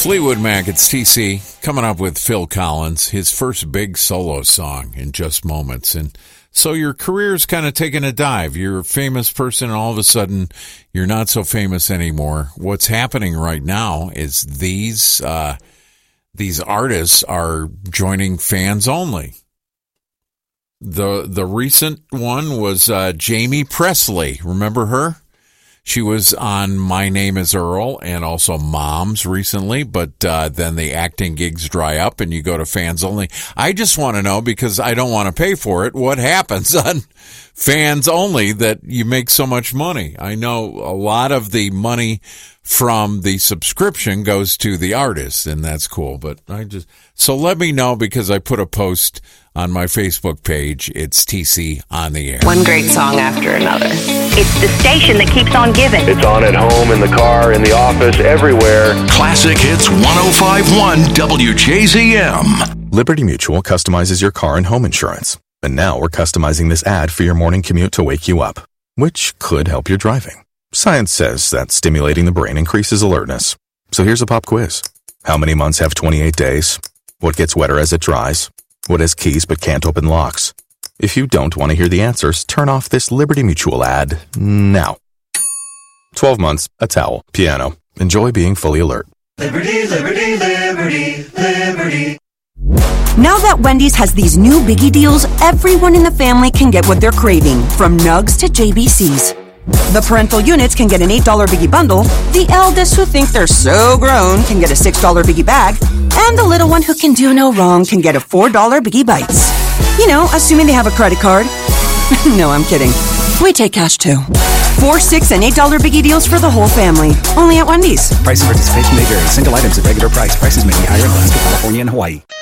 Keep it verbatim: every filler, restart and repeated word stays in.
Fleetwood Mac, it's T C, coming up with Phil Collins, his first big solo song in just moments. And so your career's kind of taking a dive. You're a famous person, and all of a sudden, you're not so famous anymore. What's happening right now is these uh, these artists are joining fans only. The the recent one was uh, Jamie Presley. Remember her? She was on My Name is Earl and also Moms recently, but uh, then the acting gigs dry up and you go to fans only. I just want to know, because I don't want to pay for it, what happens on fans only that you make so much money. I know a lot of the money from the subscription goes to the artist, and that's cool. But I just so let me know, because I put a post on my Facebook page. It's T C on the air. One great song after another. It's the station that keeps on giving. It's on at home, in the car, in the office, everywhere. Classic Hits one oh five point one W J Z M. Liberty Mutual customizes your car and home insurance. And now we're customizing this ad for your morning commute to wake you up, which could help your driving. Science says that stimulating the brain increases alertness. So here's a pop quiz. How many months have twenty-eight days? What gets wetter as it dries? What has keys but can't open locks? If you don't want to hear the answers, turn off this Liberty Mutual ad now. twelve months, a towel, piano. Enjoy being fully alert. Liberty, liberty, liberty, liberty. Now that Wendy's has these new biggie deals, everyone in the family can get what they're craving, from nugs to J B Cs. The parental units can get an eight dollar biggie bundle, the eldest who think they're so grown can get a six dollar biggie bag, and the little one who can do no wrong can get a four dollar biggie bites. You know, assuming they have a credit card. No, I'm kidding. We take cash too. Four, six, and eight dollar biggie deals for the whole family. Only at Wendy's. Price and participation may vary. Single items at regular price. Prices may be higher in Alaska, California, and Hawaii.